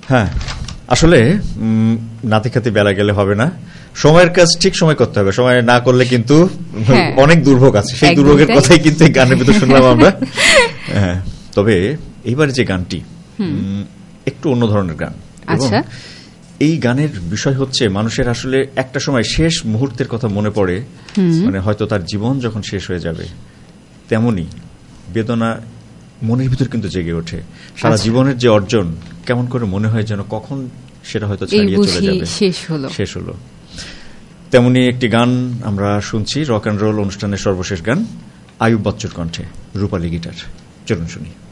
হ্যাঁ, আসলে নাতি খাতি বেলা গেলে হবে না, সময়ের কাজ ঠিক সময় করতে হবে, সময় না করলে কিন্তু অনেক দুর্ভোগ আছে, সেই দুর্ভোগের কথাই কিন্তু এই গানের ভিতর শুনলাম আমরা। তবে এইবারে যে গানটি একটু অন্য ধরনের গান, এবং এই গানের বিষয় হচ্ছে মানুষের আসলে একটা সময় শেষ মুহূর্তের কথা মনে পড়ে, মানে হয়তো তার জীবন যখন শেষ হয়ে যাবে তেমনি বেদনা মনের ভিতর কিন্তু জেগে ওঠে। সারা জীবনের যে অর্জন কেমন করে মনে হয় যেন কখন সেটা হয়তো ছাড়িয়ে চলে যাবে, শেষ হলো। তেমনি একটি গান আমরা শুনছি, রক অ্যান্ড রোল অনুষ্ঠানের সর্বশেষ গান, আয়ুব বাচ্চুর কণ্ঠে, রূপালী গিটার। চলুন শুনি।